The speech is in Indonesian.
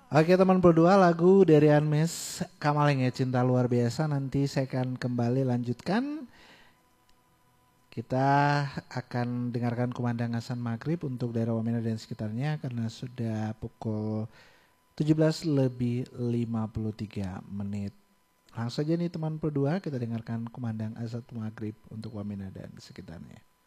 Oke teman berdua, lagu dari Anmes Kamaling ya, Cinta Luar Biasa. Nanti saya akan kembali lanjutkan. Kita akan dengarkan kumandang azan maghrib untuk daerah Wamena dan sekitarnya karena sudah pukul 17 lebih 53 menit. Langsung saja nih teman berdua, kita dengarkan kumandang azan maghrib untuk Wamena dan sekitarnya.